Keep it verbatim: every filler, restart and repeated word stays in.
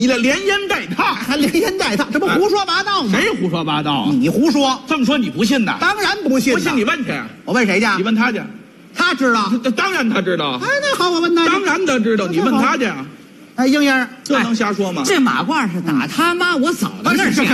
你这连烟带踏， 还连烟带踏，这不胡说八道吗？ 谁胡说八道啊？ 你胡说！ 这么说你不信呐？ 当然不信。 不信你问去， 我问谁去？ 你问他去。 他知道？ 当然他知道。 哎，那好，我问他。 当然他知道，你问他去。 哎，英英， 这能瞎说吗？ 这马褂是打他妈我嫂子那儿去。